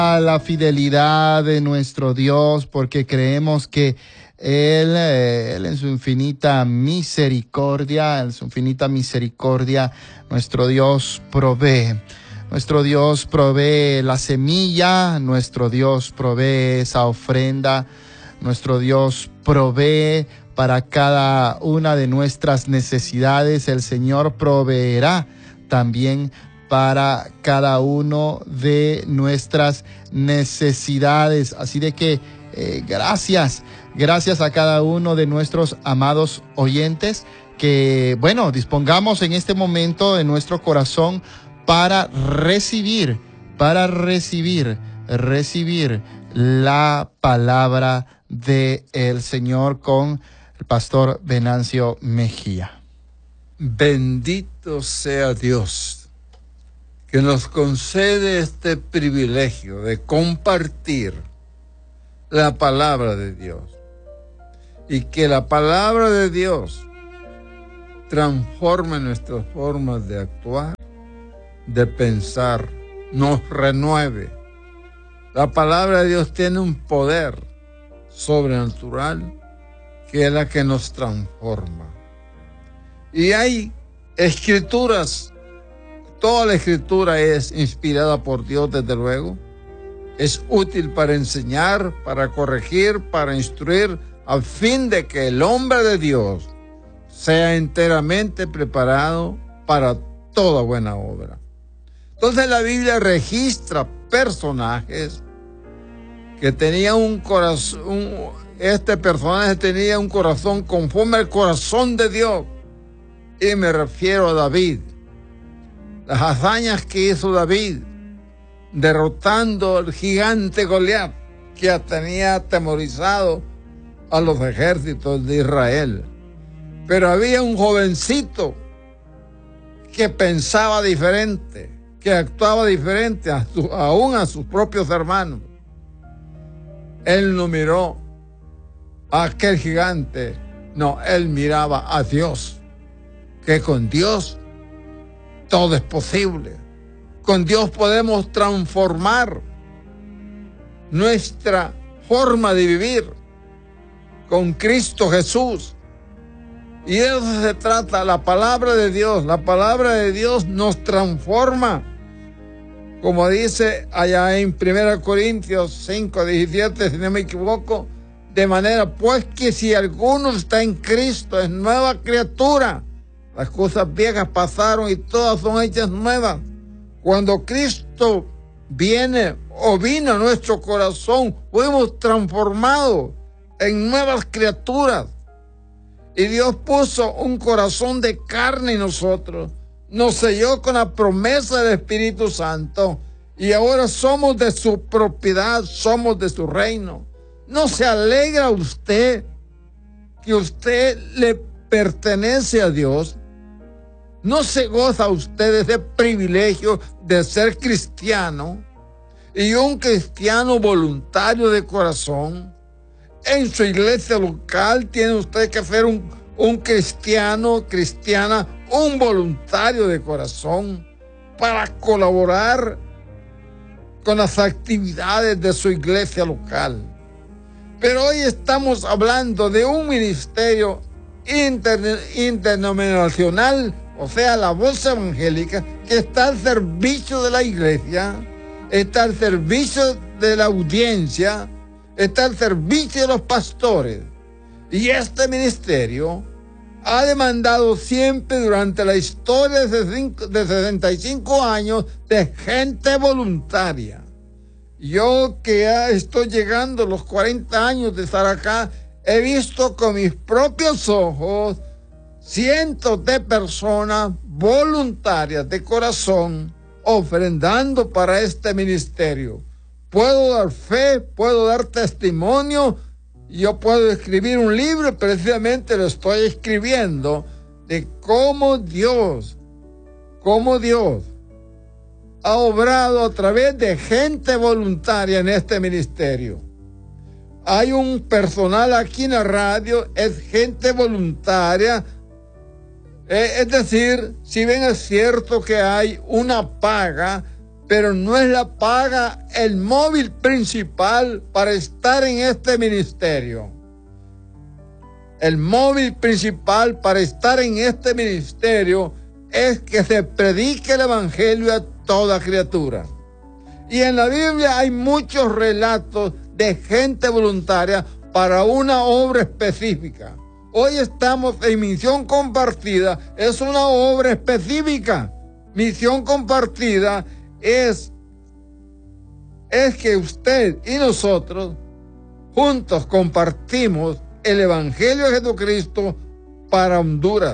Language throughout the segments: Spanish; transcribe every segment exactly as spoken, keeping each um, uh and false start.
la fidelidad de nuestro Dios, porque creemos que Él, Él en su infinita misericordia, en su infinita misericordia, nuestro Dios provee. Nuestro Dios provee la semilla, nuestro Dios provee esa ofrenda, nuestro Dios provee para cada una de nuestras necesidades. El Señor proveerá también para cada uno de nuestras necesidades. Así de que eh, gracias, gracias a cada uno de nuestros amados oyentes que, bueno, dispongamos en este momento de nuestro corazón para recibir, para recibir, recibir la palabra del Señor con el pastor Venancio Mejía. Bendito sea Dios, que nos concede este privilegio de compartir la palabra de Dios, y que la palabra de Dios transforme nuestras formas de actuar, de pensar, nos renueve. La palabra de Dios tiene un poder sobrenatural que es la que nos transforma. Y hay escrituras, toda la escritura es inspirada por Dios, desde luego. Es útil para enseñar, para corregir, para instruir, a fin de que el hombre de Dios sea enteramente preparado para toda buena obra. Entonces la Biblia registra personajes que tenían un corazón, un, este personaje tenía un corazón conforme al corazón de Dios. Y me refiero a David. Las hazañas que hizo David, derrotando al gigante Goliat, que tenía atemorizado a los ejércitos de Israel. Pero había un jovencito que pensaba diferente, que actuaba diferente, a su, aún a sus propios hermanos. Él no miró a aquel gigante, no, él miraba a Dios, que con Dios todo es posible. Con Dios podemos transformar nuestra forma de vivir, con Cristo Jesús. Y de eso se trata la palabra de Dios. La palabra de Dios nos transforma. Como dice allá en primera Corintios cinco, diecisiete, si no me equivoco, de manera pues que si alguno está en Cristo, es nueva criatura. Las cosas viejas pasaron y todas son hechas nuevas. Cuando Cristo viene o vino a nuestro corazón, fuimos transformados en nuevas criaturas. Y Dios puso un corazón de carne en nosotros. Nos selló con la promesa del Espíritu Santo. Y ahora somos de su propiedad, somos de su reino. ¿No se alegra usted que usted le pertenece a Dios? ¿No se goza usted de ese privilegio de ser cristiano? Y un cristiano voluntario de corazón. En su iglesia local tiene usted que ser un, un cristiano, cristiana, un voluntario de corazón para colaborar con las actividades de su iglesia local. Pero hoy estamos hablando de un ministerio inter, interdenominacional, o sea, la voz evangélica, que está al servicio de la iglesia, está al servicio de la audiencia, está al servicio de los pastores. Y este ministerio ha demandado siempre durante la historia de sesenta y cinco años de gente voluntaria. Yo que ya estoy llegando a los cuarenta años de estar acá, he visto con mis propios ojos cientos de personas voluntarias de corazón ofrendando para este ministerio. Puedo dar fe, puedo dar testimonio, yo puedo escribir un libro, precisamente lo estoy escribiendo, de cómo Dios, cómo Dios ha obrado a través de gente voluntaria en este ministerio. Hay un personal aquí en la radio, es gente voluntaria, eh, es decir, si bien es cierto que hay una paga, pero no es la paga el móvil principal para estar en este ministerio. El móvil principal para estar en este ministerio es que se predique el evangelio a toda criatura. Y en la Biblia hay muchos relatos de gente voluntaria para una obra específica. Hoy estamos en Misión Compartida, es una obra específica. Misión Compartida es, es que usted y nosotros juntos compartimos el Evangelio de Jesucristo para Honduras.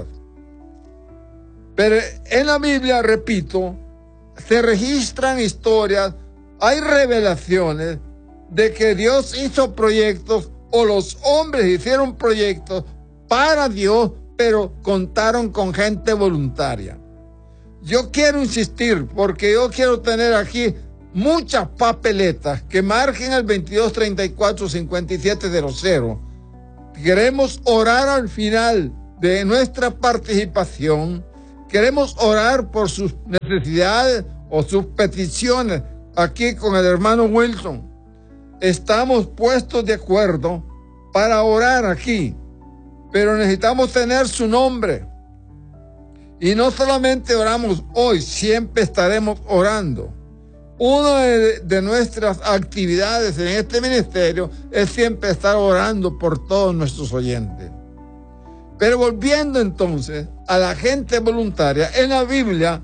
Pero en la Biblia, repito, se registran historias, hay revelaciones de que Dios hizo proyectos o los hombres hicieron proyectos para Dios, pero contaron con gente voluntaria. Yo quiero insistir porque yo quiero tener aquí muchas papeletas que marquen el veintidós treinta y cuatro cincuenta y siete cero cero. Queremos orar al final de nuestra participación. Queremos orar por sus necesidades o sus peticiones aquí con el hermano Wilson. Estamos puestos de acuerdo para orar aquí, pero necesitamos tener su nombre. Y no solamente oramos hoy, siempre estaremos orando. Una de, de nuestras actividades en este ministerio es siempre estar orando por todos nuestros oyentes. Pero volviendo entonces a la gente voluntaria, en la Biblia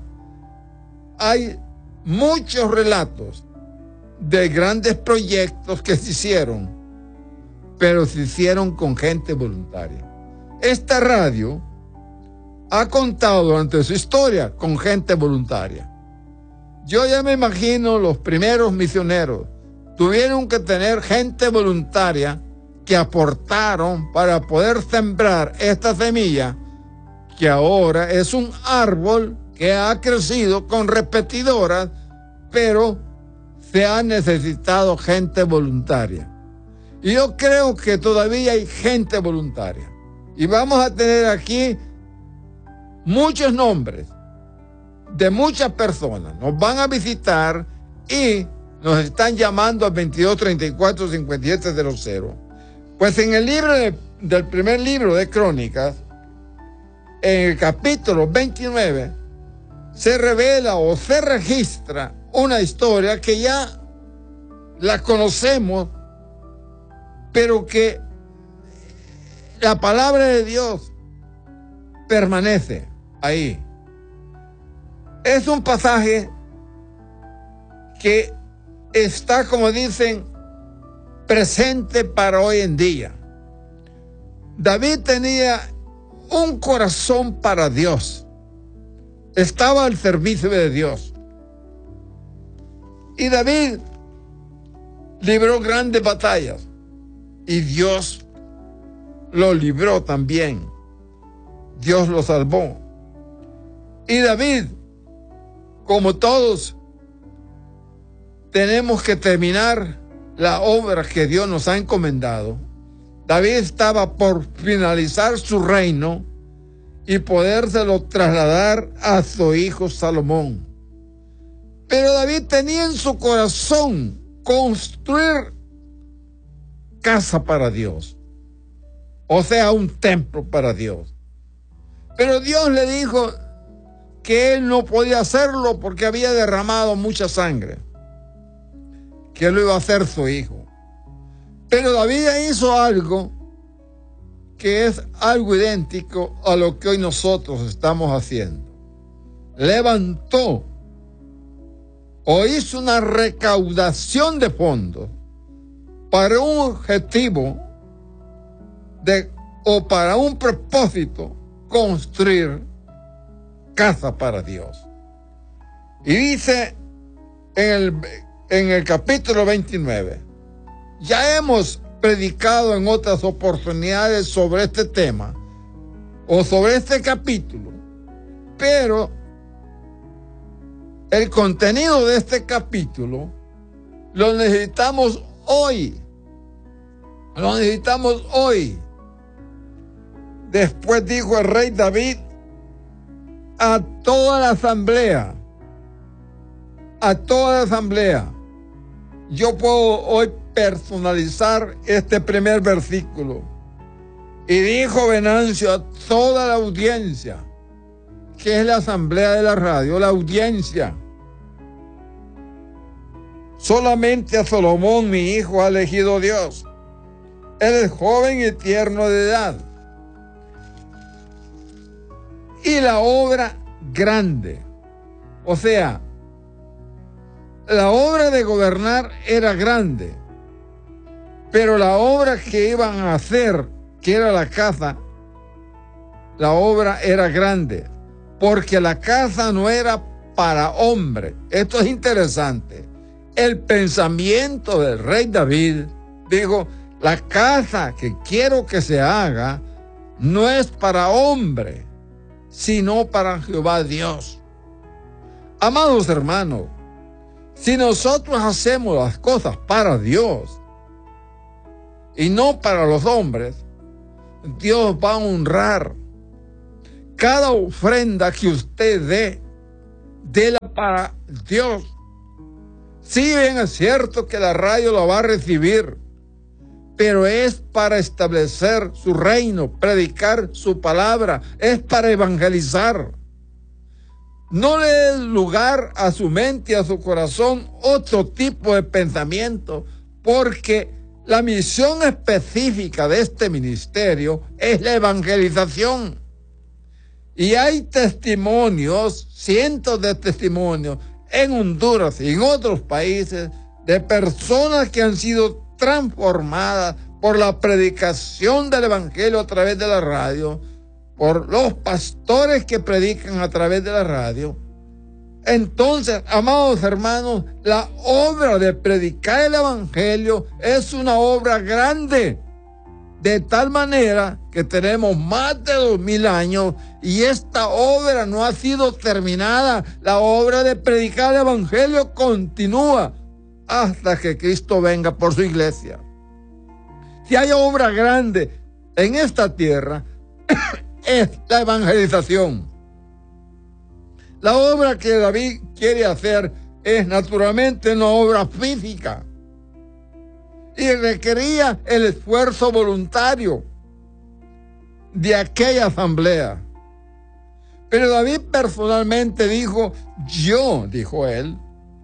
hay muchos relatos de grandes proyectos que se hicieron, pero se hicieron con gente voluntaria. Esta radio ha contado durante su historia con gente voluntaria. Yo ya me imagino los primeros misioneros tuvieron que tener gente voluntaria que aportaron para poder sembrar esta semilla que ahora es un árbol que ha crecido con repetidoras, pero se ha necesitado gente voluntaria. Y yo creo que todavía hay gente voluntaria. Y vamos a tener aquí muchos nombres de muchas personas. Nos van a visitar y nos están llamando al veintidós treinta y cuatro cincuenta y siete cero cero. Pues en el libro de, del primer libro de Crónicas, en el capítulo veintinueve, se revela o se registra una historia que ya la conocemos, pero que la palabra de Dios permanece ahí. Es un pasaje que está, como dicen, presente para hoy en día. David tenía un corazón para Dios. Estaba al servicio de Dios. Y David libró grandes batallas. Y Dios lo libró también. Dios lo salvó. Y David, como todos, tenemos que terminar la obra que Dios nos ha encomendado. David estaba por finalizar su reino y podérselo trasladar a su hijo Salomón. Pero David tenía en su corazón construir casa para Dios, o sea, un templo para Dios. Pero Dios le dijo que él no podía hacerlo porque había derramado mucha sangre, que lo iba a hacer su hijo. Pero David hizo algo que es algo idéntico a lo que hoy nosotros estamos haciendo. Levantó o hizo una recaudación de fondos para un objetivo de, o para un propósito, construir casa para Dios. Y dice en el, en el capítulo veintinueve, ya hemos predicado en otras oportunidades sobre este tema o sobre este capítulo, pero el contenido de este capítulo lo necesitamos hoy. Lo necesitamos hoy. Después dijo el rey David a toda la asamblea, a toda la asamblea. Yo puedo hoy personalizar este primer versículo. Y dijo Venancio a toda la audiencia, que es la asamblea de la radio, la audiencia: solamente a Salomón mi hijo ha elegido Dios. Él es joven y tierno de edad. Y la obra grande, o sea, la obra de gobernar era grande, pero la obra que iban a hacer, que era la casa, la obra era grande, porque la casa no era para hombre. Esto es interesante. El pensamiento del rey David dijo: la casa que quiero que se haga no es para hombre, sino para Jehová Dios. Amados hermanos, si nosotros hacemos las cosas para Dios y no para los hombres, Dios va a honrar. Cada ofrenda que usted dé, déla para Dios. Si bien es cierto que la radio la va a recibir, pero es para establecer su reino, predicar su palabra, es para evangelizar. No le dé lugar a su mente y a su corazón otro tipo de pensamiento, porque la misión específica de este ministerio es la evangelización. Y hay testimonios, cientos de testimonios en Honduras y en otros países de personas que han sido transformadas por la predicación del evangelio a través de la radio, por los pastores que predican a través de la radio. Entonces, amados hermanos, la obra de predicar el evangelio es una obra grande, de tal manera que tenemos más de dos mil años y esta obra no ha sido terminada. La obra de predicar el evangelio continúa hasta que Cristo venga por su iglesia. Si hay obra grande en esta tierra, es la evangelización. La obra que David quiere hacer es naturalmente una obra física y requería el esfuerzo voluntario de aquella asamblea. Pero David personalmente dijo: yo, dijo él,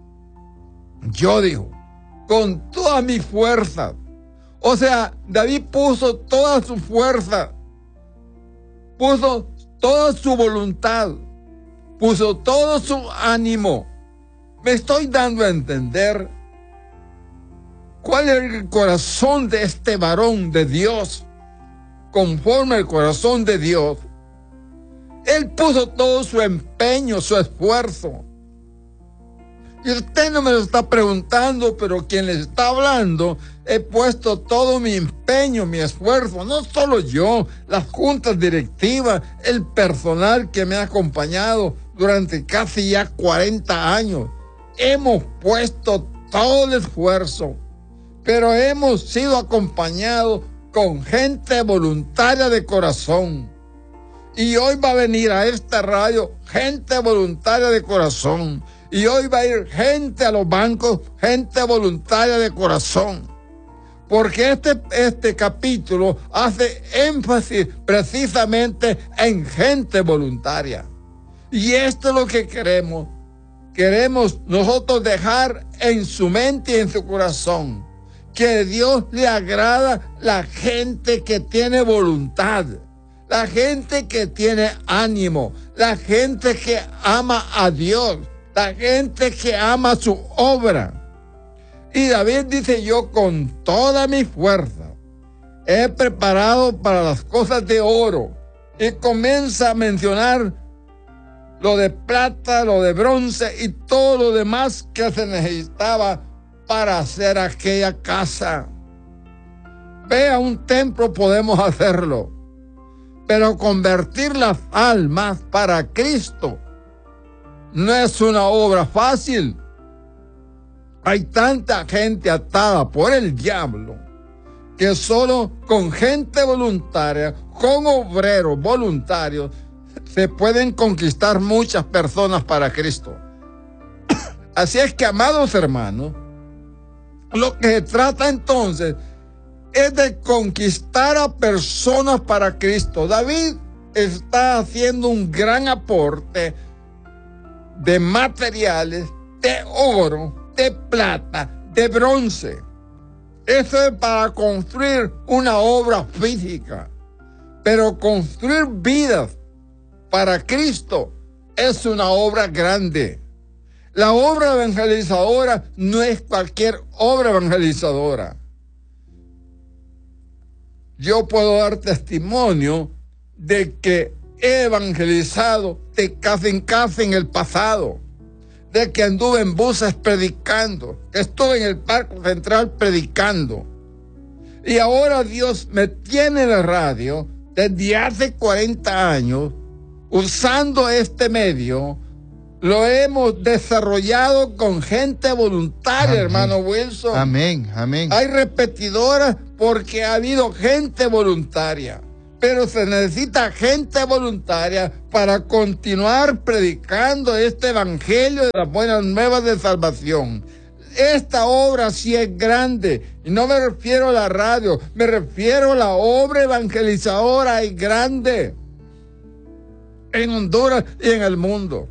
yo dijo, con toda mi fuerza. O sea, David puso toda su fuerza, puso toda su voluntad, puso todo su ánimo. Me estoy dando a entender cuál es el corazón de este varón de Dios, conforme al corazón de Dios. Él puso todo su empeño, su esfuerzo. Y usted no me lo está preguntando, pero quien le está hablando, he puesto todo mi empeño, mi esfuerzo, no solo yo, las juntas directivas, el personal que me ha acompañado durante casi ya cuarenta años. Hemos puesto todo el esfuerzo, pero hemos sido acompañados con gente voluntaria de corazón. Y hoy va a venir a esta radio gente voluntaria de corazón. Y hoy va a ir gente a los bancos, gente voluntaria de corazón. Porque este, este capítulo hace énfasis precisamente en gente voluntaria. Y esto es lo que queremos. Queremos nosotros dejar en su mente y en su corazón que a Dios le agrada la gente que tiene voluntad, la gente que tiene ánimo, la gente que ama a Dios, la gente que ama su obra. Y David dice: yo con toda mi fuerza he preparado para las cosas de oro. Y comienza a mencionar lo de plata, lo de bronce y todo lo demás que se necesitaba para hacer aquella casa. Vea, un templo podemos hacerlo, pero convertir las almas para Cristo no es una obra fácil. Hay tanta gente atada por el diablo que solo con gente voluntaria, con obreros voluntarios, se pueden conquistar muchas personas para Cristo. Así es que, amados hermanos, lo que se trata entonces es de conquistar a personas para Cristo. David está haciendo un gran aporte de materiales, de oro, de plata, de bronce. Eso es para construir una obra física. Pero construir vidas para Cristo es una obra grande. La obra evangelizadora no es cualquier obra evangelizadora. Yo puedo dar testimonio de que he evangelizado de casa en casa en el pasado, de que anduve en buses predicando, que estuve en el Parque Central predicando. Y ahora Dios me tiene en la radio desde hace cuarenta años, usando este medio. Lo hemos desarrollado con gente voluntaria, amén, hermano Wilson. Amén, amén. Hay repetidoras porque ha habido gente voluntaria, pero se necesita gente voluntaria para continuar predicando este evangelio de las buenas nuevas de salvación. Esta obra sí es grande, y no me refiero a la radio, me refiero a la obra evangelizadora y grande en Honduras y en el mundo.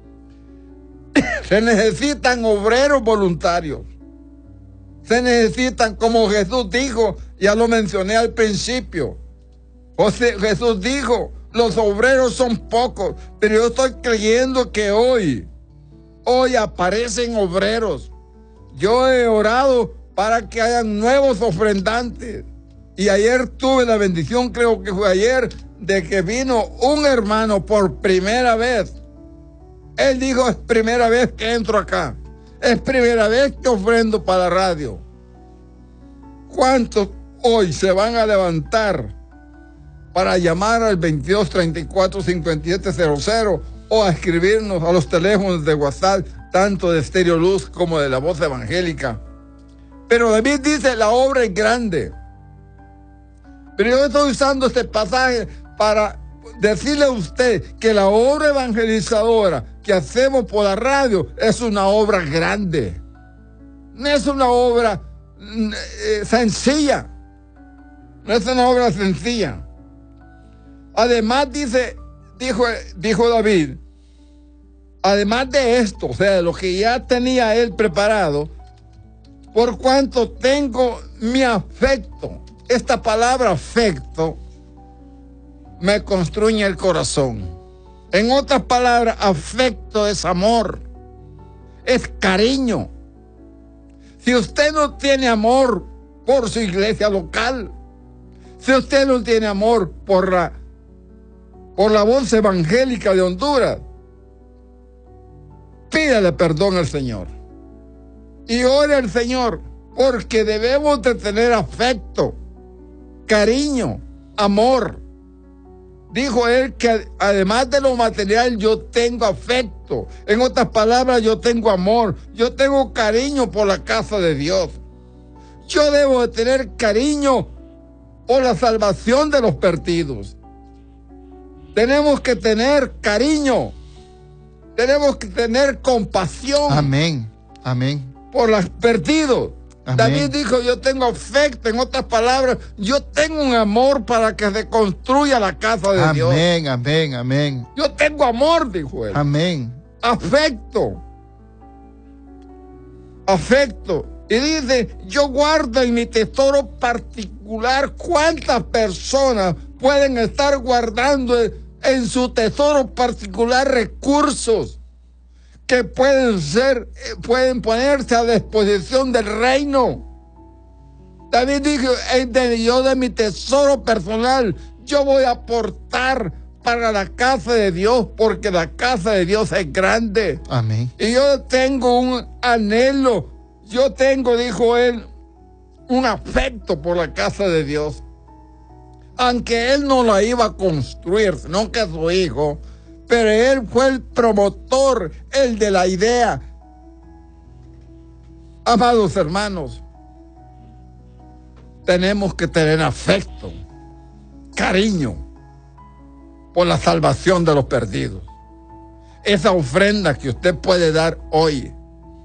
Se necesitan obreros voluntarios. Se necesitan, como Jesús dijo, ya lo mencioné al principio. José, Jesús dijo, los obreros son pocos, pero yo estoy creyendo que hoy, hoy aparecen obreros. Yo he orado para que hayan nuevos ofrendantes. Y ayer tuve la bendición, creo que fue ayer, de que vino un hermano por primera vez. Él dijo, es primera vez que entro acá. Es primera vez que ofrendo para la radio. ¿Cuántos hoy se van a levantar para llamar al veintidós treinta y cuatro cincuenta y siete cero cero o a escribirnos a los teléfonos de WhatsApp, tanto de Stereo Luz como de la Voz Evangélica? Pero David dice, la obra es grande. Pero yo estoy usando este pasaje para decirle a usted que la obra evangelizadora que hacemos por la radio es una obra grande. No es una obra eh, sencilla. No es una obra sencilla. Además, dice, dijo, dijo David, además de esto, o sea, de lo que ya tenía él preparado, por cuanto tengo mi afecto. Esta palabra afecto me construye el corazón. En otras palabras, afecto es amor, es cariño. Si usted no tiene amor por su iglesia local, si usted no tiene amor por la, por la Voz Evangélica de Honduras, pídale perdón al Señor y ore al Señor, porque debemos de tener afecto, cariño, amor. Dijo él que además de lo material yo tengo afecto. En otras palabras, yo tengo amor, yo tengo cariño por la casa de Dios. Yo debo de tener cariño por la salvación de los perdidos. Tenemos que tener cariño. Tenemos que tener compasión. Amén, amén. Por los perdidos. Amén. David dijo, yo tengo afecto. En otras palabras, yo tengo un amor para que se construya la casa de amén, Dios. Amén, amén, amén. Yo tengo amor, dijo él. Amén. Afecto. Afecto. Y dice, yo guardo en mi tesoro particular. ¿Cuántas personas pueden estar guardando en su tesoro particular recursos que pueden ser, pueden ponerse a disposición del reino? David dijo, yo de mi tesoro personal, yo voy a aportar para la casa de Dios, porque la casa de Dios es grande. Amén. Y yo tengo un anhelo, yo tengo, dijo él, un afecto por la casa de Dios. Aunque él no la iba a construir, sino que su hijo, pero él fue el promotor, el de la idea. Amados hermanos, tenemos que tener afecto, cariño por la salvación de los perdidos. Esa ofrenda que usted puede dar hoy,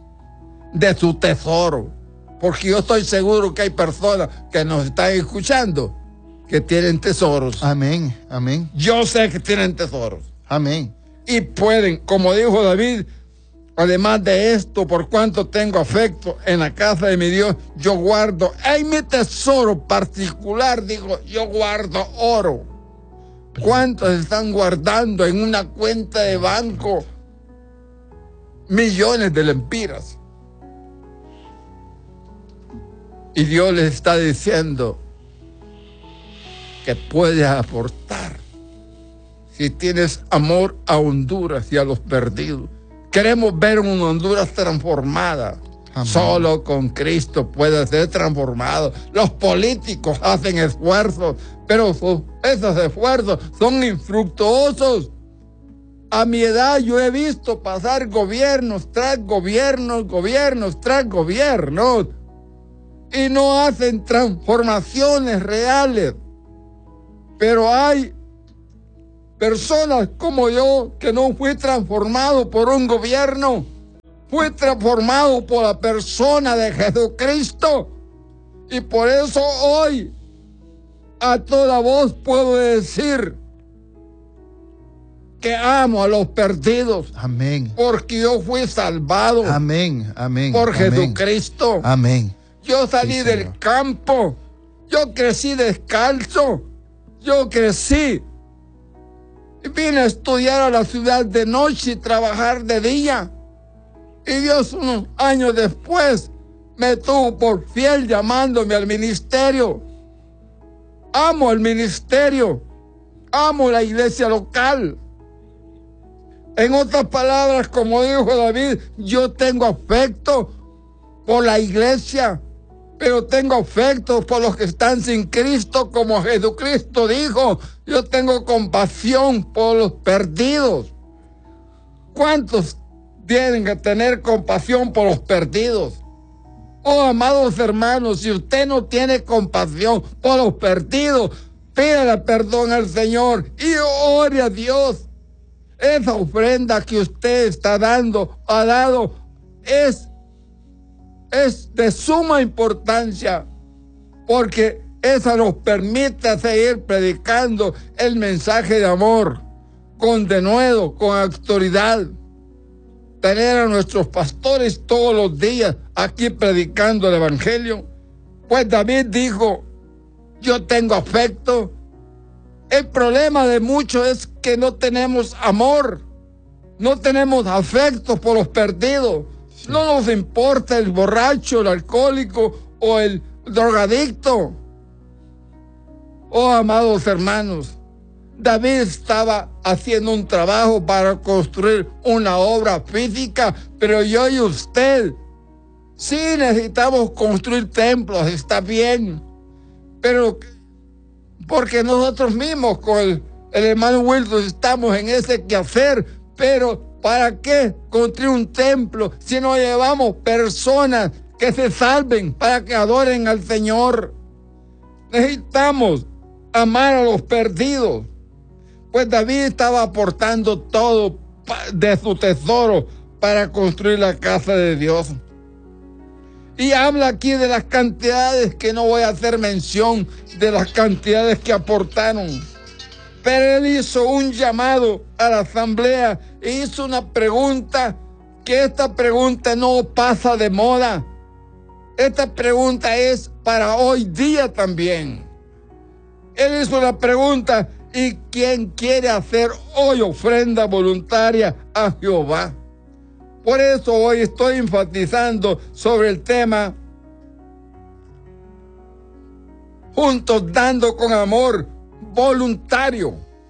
de su tesoro. Porque yo estoy seguro que hay personas que nos están escuchando que tienen tesoros. Amén, amén. Yo sé que tienen tesoros. Amén. Y pueden, como dijo David, además de esto, por cuanto tengo afecto en la casa de mi Dios, yo guardo en mi tesoro particular, digo, yo guardo oro. ¿Cuántos están guardando en una cuenta de banco millones de lempiras? Y Dios les está diciendo que puedes aportar si tienes amor a Honduras y a los perdidos. Queremos ver una Honduras transformada. Amén. Solo con Cristo puede ser transformado. Los políticos hacen esfuerzos, pero esos esfuerzos son infructuosos. A mi edad yo he visto pasar gobiernos tras gobiernos, gobiernos tras gobiernos, y no hacen transformaciones reales. Pero hay personas como yo que no fui transformado por un gobierno, fui transformado por la persona de Jesucristo. Y por eso hoy a toda voz puedo decir que amo a los perdidos. Amén. Porque yo fui salvado. Amén, amén. Por amén. Jesucristo. Amén. Yo salí sí, del campo. Yo crecí descalzo. Yo crecí. Y vine a estudiar a la ciudad de noche y trabajar de día. Y Dios unos años después me tuvo por fiel llamándome al ministerio. Amo el ministerio. Amo la iglesia local. En otras palabras, como dijo David, yo tengo afecto por la iglesia, pero tengo afecto por los que están sin Cristo, como Jesucristo dijo, yo tengo compasión por los perdidos. ¿Cuántos tienen que tener compasión por los perdidos? Oh, amados hermanos, si usted no tiene compasión por los perdidos, pídale perdón al Señor y ore a Dios. Esa ofrenda que usted está dando, ha dado, es, es de suma importancia, porque esa nos permite seguir predicando el mensaje de amor, con denuedo, con autoridad. Tener a nuestros pastores todos los días aquí predicando el Evangelio. Pues David dijo, yo tengo afecto. El problema de muchos es que no tenemos amor, no tenemos afecto por los perdidos. Sí. No nos importa el borracho, el alcohólico o el drogadicto. Oh, amados hermanos, David estaba haciendo un trabajo para construir una obra física, pero yo y usted sí necesitamos construir templos, está bien, pero porque nosotros mismos con el, el hermano Wilson estamos en ese quehacer, pero ¿para qué construir un templo si no llevamos personas que se salven para que adoren al Señor? Necesitamos amar a los perdidos. Pues David estaba aportando todo de su tesoro para construir la casa de Dios. Y habla aquí de las cantidades, que no voy a hacer mención de las cantidades que aportaron. Pero él hizo un llamado a la asamblea e hizo una pregunta, que esta pregunta no pasa de moda. Esta pregunta es para hoy día también. Él hizo la pregunta, ¿y quién quiere hacer hoy ofrenda voluntaria a Jehová? Por eso hoy estoy enfatizando sobre el tema juntos dando con amor voluntario.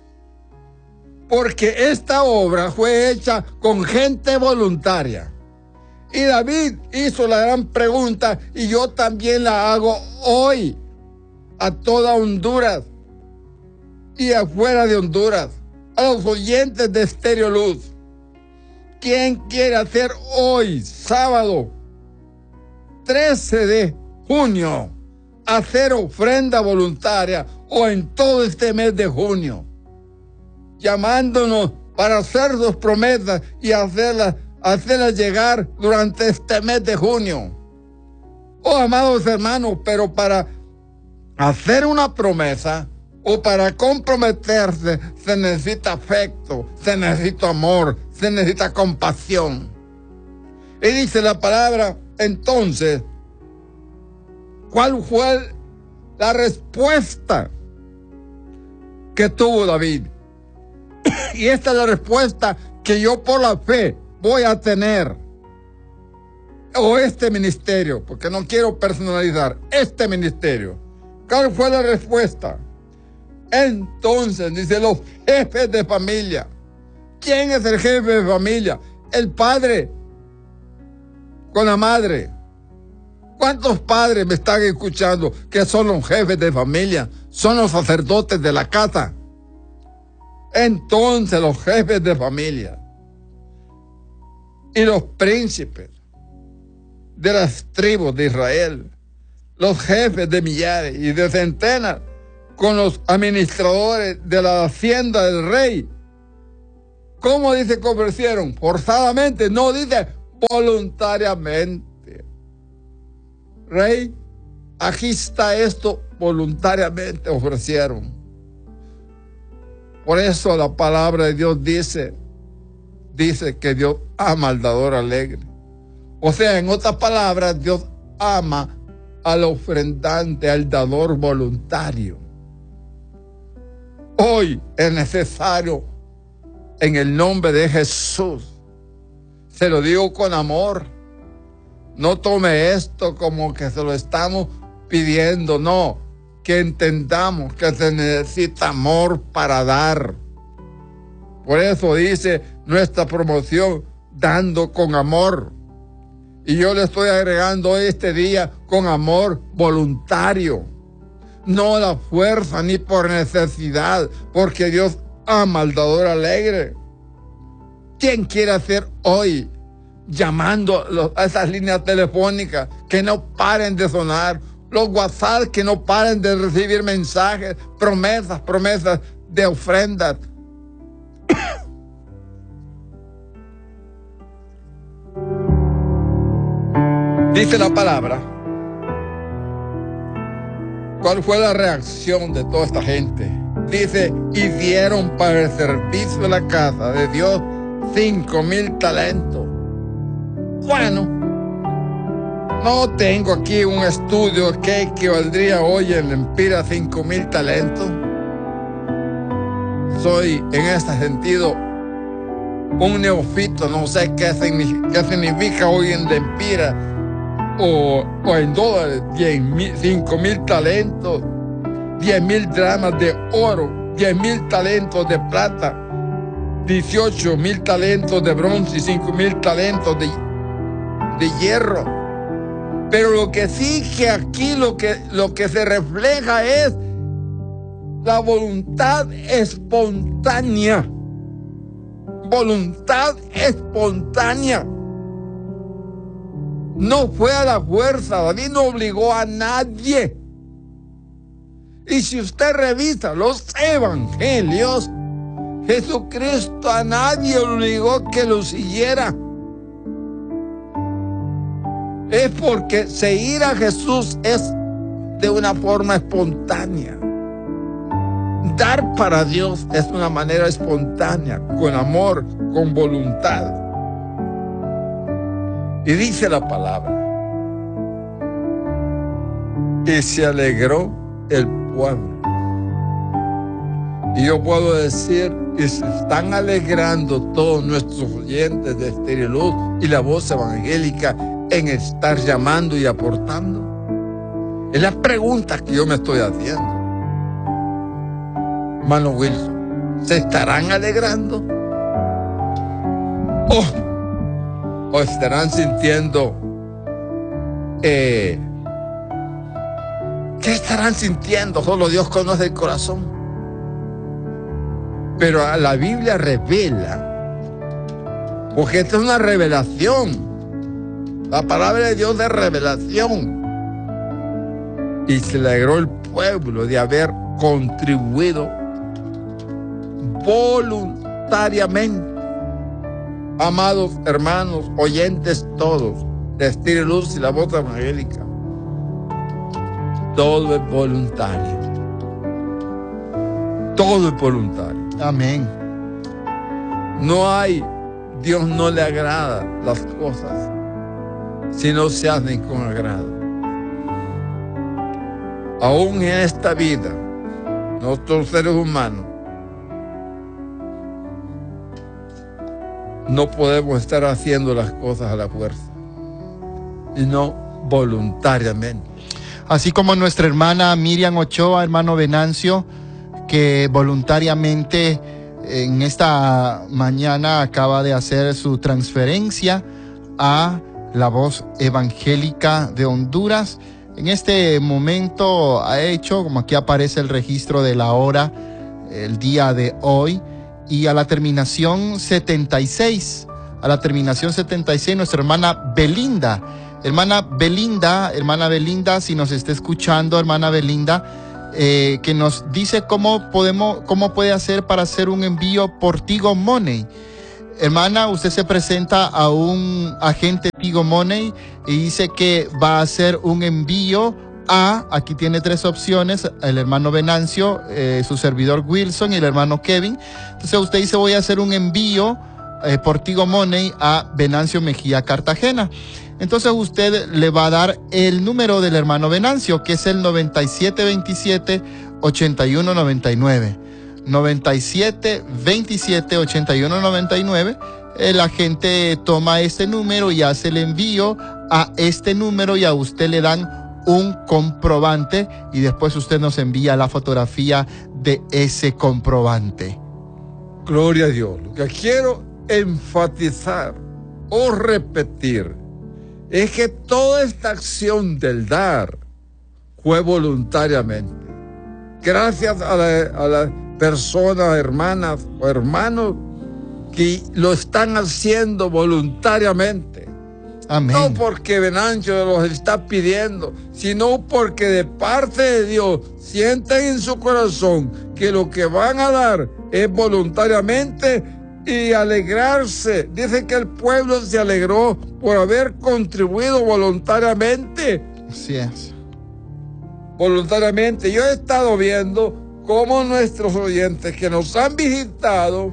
Porque esta obra fue hecha con gente voluntaria. Y David hizo la gran pregunta, y yo también la hago hoy a toda Honduras y afuera de Honduras, a los oyentes de Estéreo Luz. ¿Quién quiere hacer hoy, sábado trece de junio, hacer ofrenda voluntaria, o en todo este mes de junio, llamándonos para hacer sus promesas y hacerlas hacerla llegar durante este mes de junio. Oh, amados hermanos, pero para hacer una promesa o para comprometerse se necesita afecto, se necesita amor, se necesita compasión. Y dice la palabra, entonces, ¿cuál fue la respuesta que tuvo David? Y esta es la respuesta que yo por la fe voy a tener. O este ministerio, porque no quiero personalizar, este ministerio. ¿Cuál fue la respuesta? Entonces, dice, los jefes de familia. ¿Quién es el jefe de familia? El padre con la madre. ¿Cuántos padres me están escuchando que son los jefes de familia? Son los sacerdotes de la casa. Entonces, los jefes de familia y los príncipes de las tribus de Israel, los jefes de millares y de centenas, con los administradores de la hacienda del rey. ¿Cómo dice que ofrecieron? Forzadamente, no dice voluntariamente. Rey, aquí está esto, voluntariamente ofrecieron. Por eso la palabra de Dios dice, dice que Dios ama al dador alegre. O sea, en otras palabras, Dios ama al ofrendante, al dador voluntario. Hoy es necesario, en el nombre de Jesús, se lo digo con amor, no tome esto como que se lo estamos pidiendo, no, que entendamos que se necesita amor para dar. Por eso dice nuestra promoción, dando con amor. Y yo le estoy agregando este día con amor voluntario. No la fuerza ni por necesidad, porque Dios ama al dador alegre. ¿Quién quiere hacer hoy llamando a esas líneas telefónicas que no paren de sonar? Los WhatsApp que no paren de recibir mensajes, promesas, promesas de ofrendas. Dice la palabra, ¿cuál fue la reacción de toda esta gente? Dice, y dieron para el servicio de la casa de Dios cinco mil talentos. Bueno, no tengo aquí un estudio que equivaldría hoy en Lempira cinco mil talentos. Soy en este sentido un neófito, no sé qué significa, qué significa hoy en Lempira. O, o en dólares, cinco mil talentos, diez mil dramas de oro, diez mil talentos de plata, dieciocho mil talentos de bronce y cinco mil talentos de, de hierro. Pero lo que sí que aquí lo que, lo que se refleja es la voluntad espontánea. Voluntad espontánea. No fue a la fuerza, David no obligó a nadie. Y si usted revisa los evangelios, Jesucristo a nadie obligó que lo siguiera. Es porque seguir a Jesús es de una forma espontánea. Dar para Dios es una manera espontánea, con amor, con voluntad. Y dice la palabra, y se alegró el pueblo. Y yo puedo decir, y se están alegrando todos nuestros oyentes de Esteriluz y la voz evangélica en estar llamando y aportando. Es la pregunta que yo me estoy haciendo. Hermano Wilson, ¿se estarán alegrando? Oh, o estarán sintiendo, eh, ¿qué estarán sintiendo? Solo Dios conoce el corazón. Pero la Biblia revela, porque esta es una revelación, la palabra de Dios es revelación. Y se alegró el pueblo de haber contribuido voluntariamente. amados hermanos, oyentes todos, de Estilo y Luz y la Voz Evangélica, todo es voluntario. Todo es voluntario. Amén. No hay, Dios no le agrada las cosas si no se hacen con agrado. Aún en esta vida, nosotros seres humanos no podemos estar haciendo las cosas a la fuerza, sino voluntariamente. Así como nuestra hermana Miriam Ochoa, hermano Venancio, que voluntariamente en esta mañana acaba de hacer su transferencia a la Voz Evangélica de Honduras. En este momento ha hecho, como aquí aparece el registro de la hora, el día de hoy, y a la terminación setenta y seis, a la terminación setenta y seis, nuestra hermana Belinda, hermana Belinda, hermana Belinda, si nos está escuchando, hermana Belinda, eh, que nos dice cómo podemos, cómo puede hacer para hacer un envío por Tigo Money. Hermana, usted se presenta a un agente Tigo Money y dice que va a hacer un envío a, aquí tiene tres opciones, el hermano Venancio, eh, su servidor Wilson y el hermano Kevin. Entonces usted dice, voy a hacer un envío eh, por Tigo Money a Venancio Mejía, Cartagena. Entonces usted le va a dar el número del hermano Venancio, que es el noventa y siete veintisiete ochenta y uno noventa y nueve. noventa y siete veintisiete ochenta y uno noventa y nueve. El agente toma este número y hace el envío a este número y a usted le dan un comprobante y después usted nos envía la fotografía de ese comprobante. Gloria a Dios. Lo que quiero enfatizar o repetir es que toda esta acción del dar fue voluntariamente. Gracias a las a la personas, hermanas o hermanos que lo están haciendo voluntariamente. Amén. No porque Venancio los está pidiendo, sino porque de parte de Dios sienten en su corazón que lo que van a dar es voluntariamente y alegrarse. Dice que el pueblo se alegró por haber contribuido voluntariamente. Así es. Voluntariamente. Yo he estado viendo cómo nuestros oyentes que nos han visitado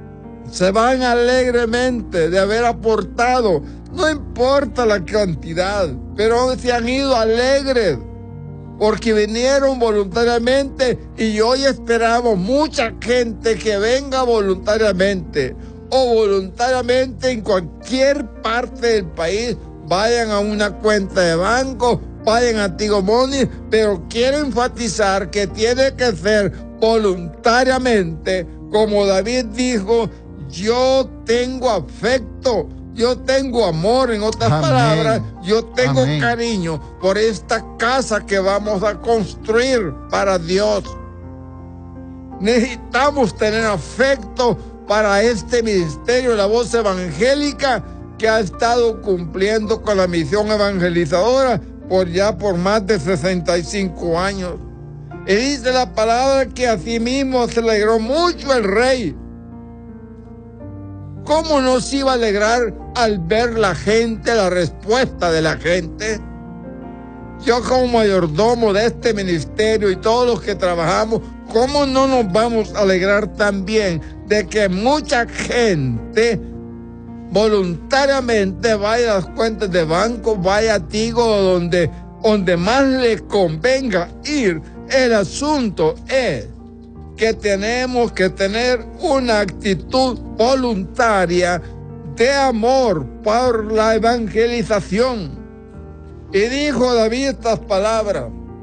se van alegremente de haber aportado. No importa la cantidad, pero se han ido alegres porque vinieron voluntariamente y hoy esperamos mucha gente que venga voluntariamente o voluntariamente en cualquier parte del país. Vayan a una cuenta de banco, vayan a Tigo Money, pero quiero enfatizar que tiene que ser voluntariamente. Como David dijo, yo tengo afecto, yo tengo amor, en otras Amén. palabras, yo tengo Amén. cariño por esta casa que vamos a construir para Dios. Necesitamos tener afecto para este ministerio de la Voz Evangélica que ha estado cumpliendo con la misión evangelizadora por ya por más de sesenta y cinco años. Y dice la palabra que asimismo se alegró mucho el rey. ¿Cómo no se iba a alegrar al ver la gente, la respuesta de la gente? Yo como mayordomo de este ministerio y todos los que trabajamos, ¿cómo no nos vamos a alegrar también de que mucha gente voluntariamente vaya a las cuentas de banco, vaya a Tigo, donde, donde más le convenga ir? El asunto es que tenemos que tener una actitud voluntaria de amor por la evangelización. Y dijo David estas palabras: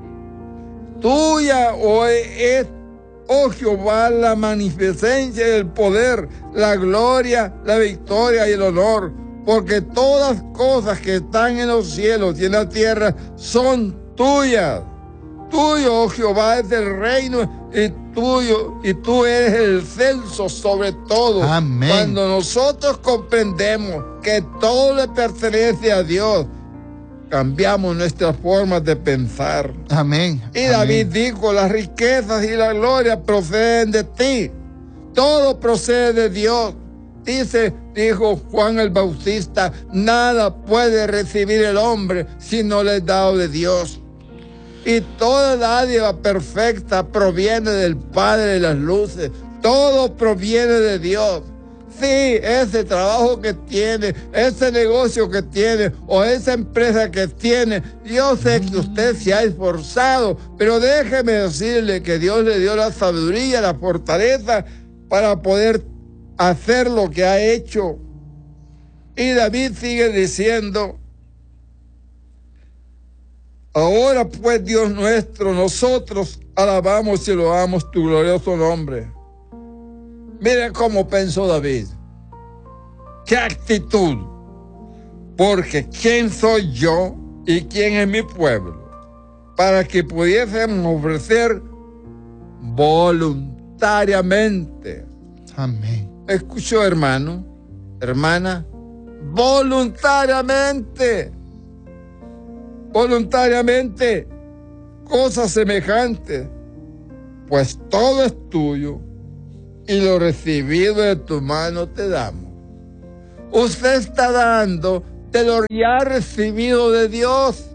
tuya hoy es, oh Jehová, la magnificencia y el poder, la gloria, la victoria y el honor, porque todas cosas que están en los cielos y en la tierra son tuyas. Tuyo, oh Jehová, es el reino y tuyo, y tú eres el excelso sobre todo. Amén. Cuando nosotros comprendemos que todo le pertenece a Dios, cambiamos nuestras formas de pensar. Amén. Y David dijo, las riquezas y la gloria proceden de ti. Todo procede de Dios. Dice, dijo Juan el Bautista, nada puede recibir el hombre si no le es dado de Dios. Y toda dádiva perfecta proviene del Padre de las luces. Todo proviene de Dios. Sí, ese trabajo que tiene, ese negocio que tiene o esa empresa que tiene, yo sé que usted se ha esforzado, pero déjeme decirle que Dios le dio la sabiduría, la fortaleza para poder hacer lo que ha hecho. Y David sigue diciendo, ahora pues, Dios nuestro, nosotros alabamos y loamos tu glorioso nombre. Miren cómo pensó David. ¡Qué actitud! Porque ¿quién soy yo y quién es mi pueblo para que pudiésemos ofrecer voluntariamente? Amén. ¿Escuchó, hermano? Hermana, voluntariamente. Voluntariamente. Cosas semejantes. Pues todo es tuyo y lo recibido de tu mano te damos. Usted está dando de lo que ha recibido de Dios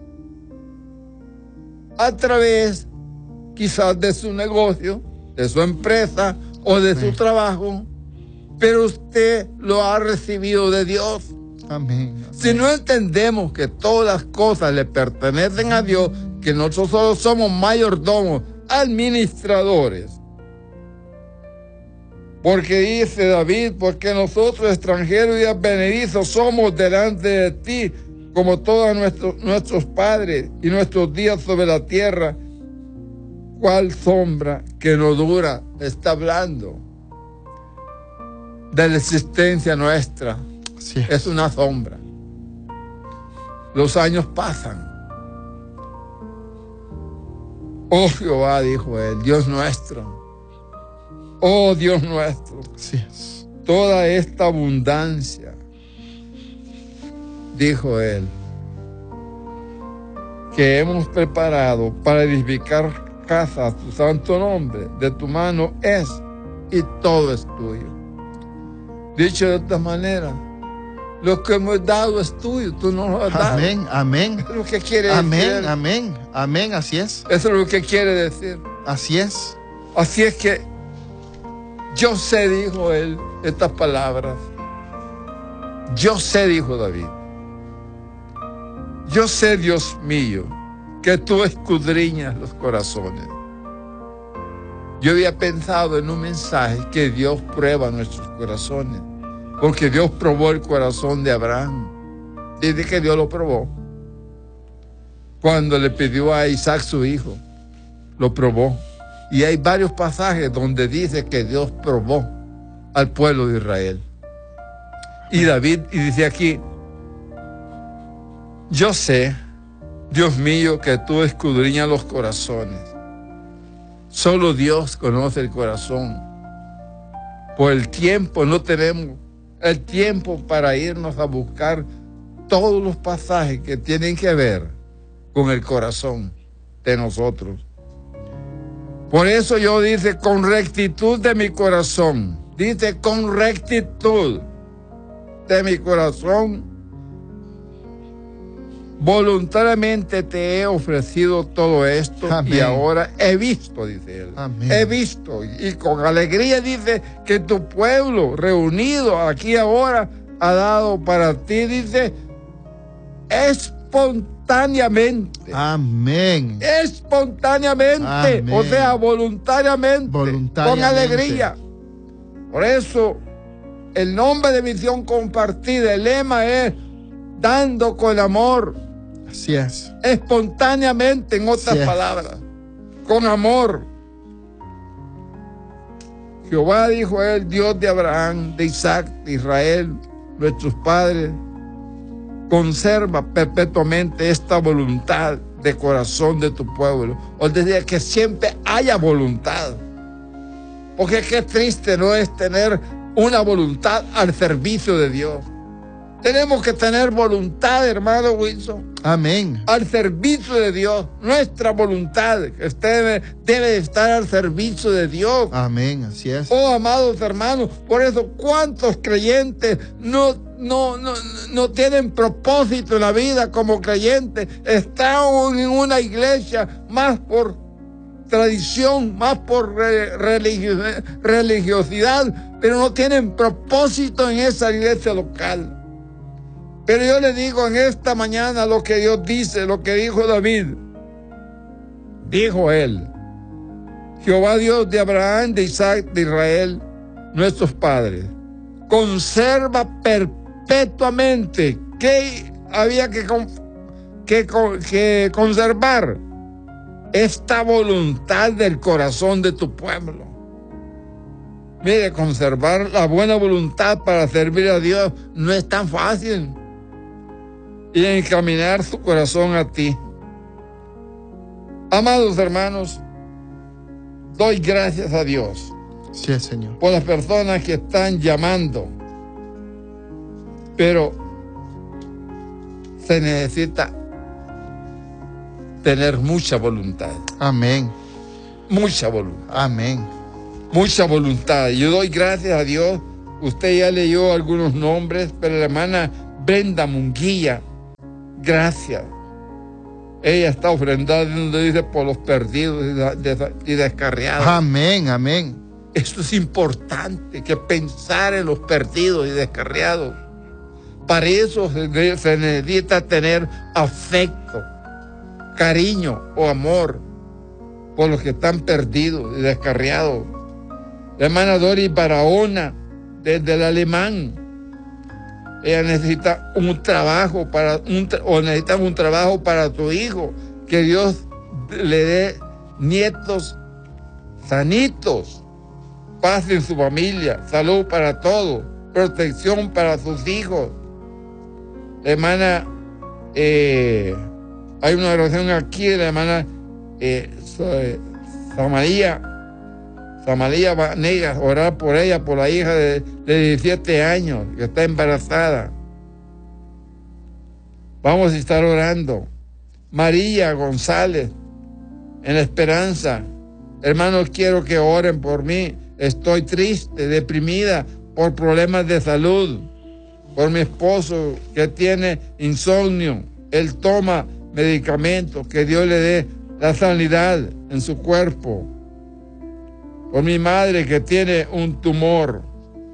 a través quizás de su negocio, de su empresa o de su trabajo, pero usted lo ha recibido de Dios. Amén. Amén. Si no entendemos que todas las cosas le pertenecen a Dios, que nosotros solo somos mayordomos, administradores. Porque dice David, porque nosotros extranjeros y advenedizos somos delante de ti, como todos nuestros, nuestros padres y nuestros días sobre la tierra. ¿Cuál sombra que no dura? Está hablando de la existencia nuestra. Así es. Es una sombra. Los años pasan. Oh Jehová, dijo él, Dios nuestro. Oh Dios nuestro. Así es. Toda esta abundancia, dijo él, que hemos preparado para edificar casa a tu santo nombre, de tu mano es, y todo es tuyo. Dicho de otra manera, lo que hemos dado es tuyo, tú no lo has dado. Amén, amén. Eso es lo que quiere Amén, decir. amén, amén, así es. Eso es lo que quiere decir. Así es. Así es que yo sé, dijo él, estas palabras. Yo sé, dijo David. Yo sé, Dios mío, que tú escudriñas los corazones. Yo había pensado en un mensaje que Dios prueba nuestros corazones, porque Dios probó el corazón de Abraham. Dice que Dios lo probó. Cuando le pidió a Isaac su hijo, lo probó. Y hay varios pasajes donde dice que Dios probó al pueblo de Israel. Y David, y dice aquí, yo sé, Dios mío, que tú escudriñas los corazones. Solo Dios conoce el corazón. Por el tiempo no tenemos el tiempo para irnos a buscar todos los pasajes que tienen que ver con el corazón de nosotros. Por eso yo dice, con rectitud de mi corazón, dice con rectitud de mi corazón, voluntariamente te he ofrecido todo esto. Amén. Y ahora he visto, dice él, Amén. He visto, y con alegría dice que tu pueblo reunido aquí ahora ha dado para ti, dice, espontáneamente. Amén. Espontáneamente. Amén. O sea, voluntariamente, voluntariamente. Con alegría. Por eso, el nombre de Visión Compartida, el lema es dando con amor. Así es. Espontáneamente, en otras palabras. Con amor. Jehová, dijo él, Dios de Abraham, de Isaac, de Israel, nuestros padres, conserva perpetuamente esta voluntad de corazón de tu pueblo. O decir, que siempre haya voluntad. Porque qué triste no es tener una voluntad al servicio de Dios. Tenemos que tener voluntad, hermano Wilson. Amén. Al servicio de Dios. Nuestra voluntad debe, debe estar al servicio de Dios. Amén, así es. Oh, amados hermanos, por eso, ¿cuántos creyentes no, no, no, no tienen propósito en la vida como creyentes? Están en una iglesia más por tradición, más por religio, religiosidad, pero no tienen propósito en esa iglesia local. Pero yo le digo en esta mañana lo que Dios dice, lo que dijo David. Dijo él: Jehová Dios de Abraham, de Isaac, de Israel, nuestros padres, conserva perpetuamente. ¿Qué había que, que, que conservar? Esta voluntad del corazón de tu pueblo. Mire, conservar la buena voluntad para servir a Dios no es tan fácil. Y encaminar su corazón a ti. Amados hermanos, doy gracias a Dios. Sí, Señor. Por las personas que están llamando. Pero se necesita tener mucha voluntad. Amén. Mucha voluntad. Amén. Mucha voluntad. Yo doy gracias a Dios. Usted ya leyó algunos nombres, pero la hermana Brenda Munguía, gracias. Ella está ofrendada, donde dice, por los perdidos y descarriados. Amén, amén. Esto es importante, que pensar en los perdidos y descarriados. Para eso se, se necesita tener afecto, cariño o amor por los que están perdidos y descarriados. La hermana Doris Barahona, desde el Alemán, ella necesita un trabajo para un, o necesita un trabajo para tu hijo, que Dios le dé nietos sanitos, paz en su familia, salud para todo, protección para sus hijos. La hermana, eh, hay una oración aquí de la hermana eh, Samaría, Samaría Vanegas, orar por ella, por la hija de, de diecisiete años, que está embarazada. Vamos a estar orando. María González, en la Esperanza. Hermanos, quiero que oren por mí. Estoy triste, deprimida por problemas de salud. Por mi esposo que tiene insomnio. Él toma medicamentos. Que Dios le dé la sanidad en su cuerpo. Por mi madre que tiene un tumor.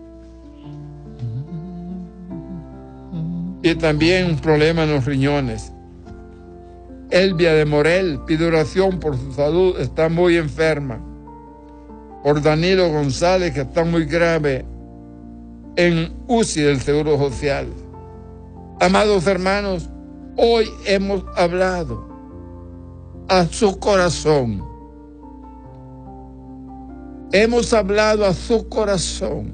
Y también un problema en los riñones. Elvia de Morel pide oración por su salud, está muy enferma. Por Danilo González, que está muy grave en U C I del Seguro Social. Amados hermanos, hoy hemos hablado a su corazón. Hemos hablado a su corazón.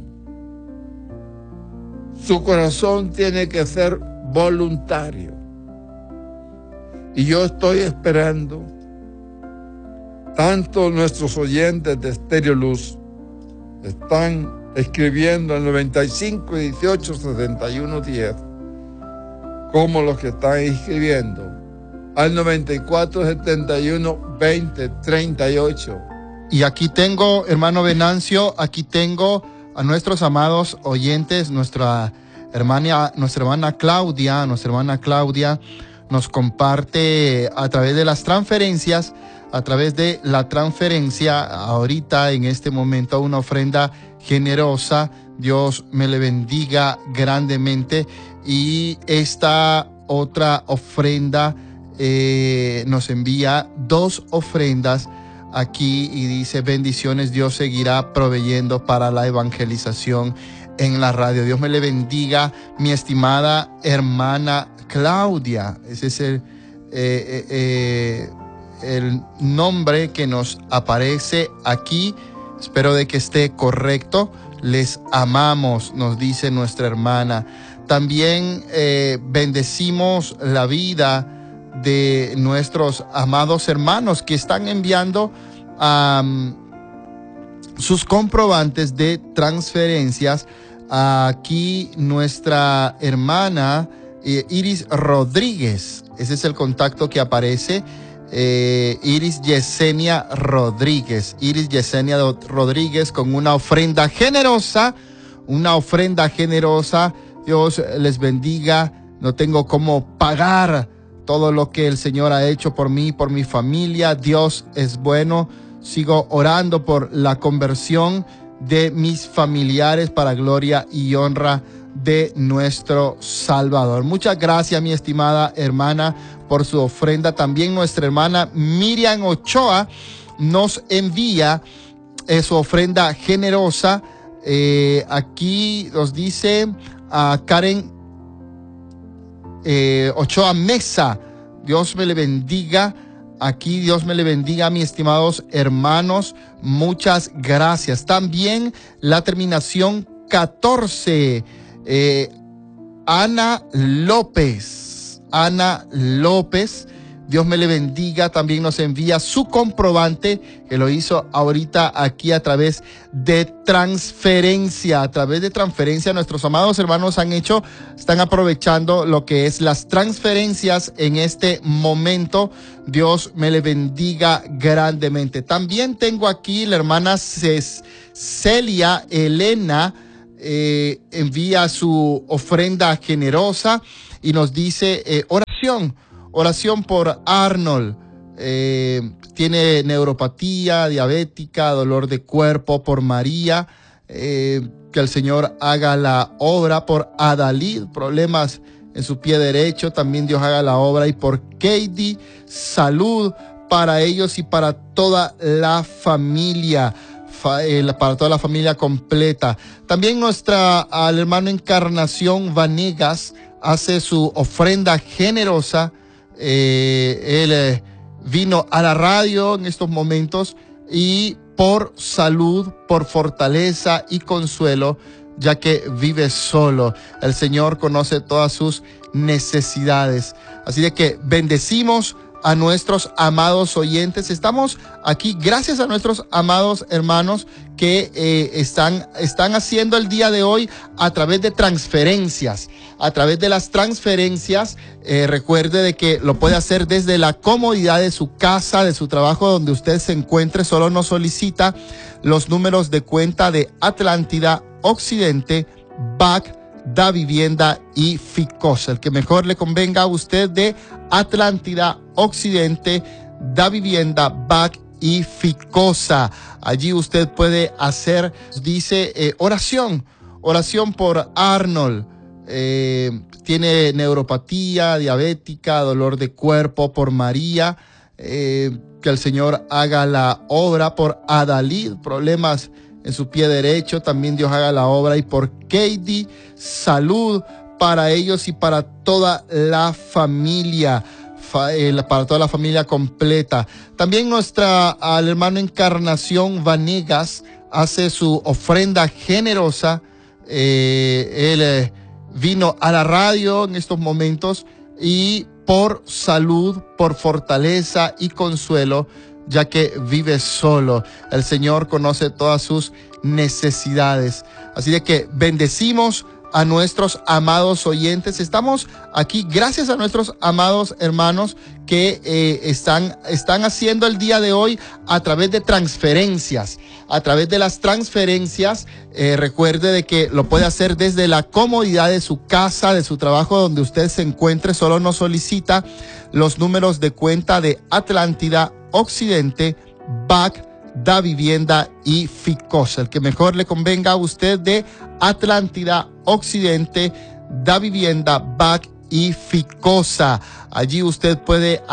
Su corazón tiene que ser voluntario. Y yo estoy esperando, tanto nuestros oyentes de Estéreo Luz están escribiendo al noventa y cinco, dieciocho, sesenta y uno, diez, como los que están escribiendo al noventa y cuatro, setenta y uno, veinte, treinta y ocho. Y aquí tengo, hermano Venancio, aquí tengo a nuestros amados oyentes, nuestra hermana, nuestra hermana Claudia, nuestra hermana Claudia nos comparte a través de las transferencias, a través de la transferencia, ahorita en este momento, una ofrenda generosa. Dios me le bendiga grandemente. Y esta otra ofrenda eh, nos envía dos ofrendas aquí y dice: bendiciones, Dios seguirá proveyendo para la evangelización en la radio. Dios me le bendiga, mi estimada hermana Claudia. Ese es el, eh, eh, el nombre que nos aparece aquí. Espero de que esté correcto. Les amamos, nos dice nuestra hermana. También eh, bendecimos la vida de nuestros amados hermanos que están enviando um, sus comprobantes de transferencias aquí nuestra hermana eh, Iris Rodríguez. Ese es el contacto que aparece. Eh, Iris Yesenia Rodríguez. Iris Yesenia Rodríguez con una ofrenda generosa. Una ofrenda generosa. Dios les bendiga. No tengo cómo pagar todo lo que el Señor ha hecho por mí, por mi familia. Dios es bueno. Sigo orando por la conversión de mis familiares para gloria y honra de nuestro Salvador. Muchas gracias, mi estimada hermana, por su ofrenda. También nuestra hermana Miriam Ochoa nos envía eh, su ofrenda generosa. Eh, aquí nos dice a Karen eh, Ochoa Mesa. Dios me le bendiga. Aquí Dios me le bendiga, mis estimados hermanos. Muchas gracias. También la terminación catorce. Eh, Ana López. Ana López. Dios me le bendiga. También nos envía su comprobante, que lo hizo ahorita aquí a través de transferencia. A través de transferencia, nuestros amados hermanos han hecho, están aprovechando lo que es las transferencias en este momento. Dios me le bendiga grandemente. También tengo aquí la hermana Celia Elena. Eh, envía su ofrenda generosa y nos dice eh, oración. Oración por Arnold. Eh, tiene neuropatía diabética, dolor de cuerpo. Por María. Eh, que el Señor haga la obra. Por Adalid, problemas en su pie derecho. También Dios haga la obra. Y por Katie, salud para ellos y para toda la familia. Fa, eh, para toda la familia completa. También nuestra al hermano Encarnación Vanegas hace su ofrenda generosa. Eh, él eh, vino a la radio en estos momentos y por salud, por fortaleza y consuelo, ya que vive solo. El Señor conoce todas sus necesidades. Así de que bendecimos a nuestros amados oyentes. Estamos aquí gracias a nuestros amados hermanos que eh, están, están haciendo el día de hoy a través de transferencias. A través de las transferencias, eh, recuerde de que lo puede hacer desde la comodidad de su casa, de su trabajo, donde usted se encuentre. Solo nos solicita los números de cuenta de Atlántida Occidente, B A C, Da Vivienda y Ficosa. El que mejor le convenga a usted de Atlántida Occidente, Da Vivienda, B A C y Ficosa. Allí usted puede hacer, dice, eh, oración. Oración por Arnold. Eh, tiene neuropatía diabética, dolor de cuerpo. Por María. Eh, que el Señor haga la obra. Por Adalid, problemas en su pie derecho. También Dios haga la obra. Y por Katie, salud para ellos y para toda la familia. Fa, eh, para toda la familia completa. También nuestra al hermano Encarnación Vanegas hace su ofrenda generosa. Eh, él eh, vino a la radio en estos momentos y por salud, por fortaleza y consuelo, ya que vive solo. El Señor conoce todas sus necesidades. Así de que bendecimos a nuestros amados oyentes. Estamos aquí gracias a nuestros amados hermanos que eh, están, están haciendo el día de hoy a través de transferencias. A través de las transferencias, eh, recuerde de que lo puede hacer desde la comodidad de su casa, de su trabajo, donde usted se encuentre. Solo nos solicita los números de cuenta de Atlántida Occidente, B A C, Da Vivienda y Ficosa. El que mejor le convenga a usted de Atlántida Occidente, Da Vivienda, B A C y Ficosa. Allí usted puede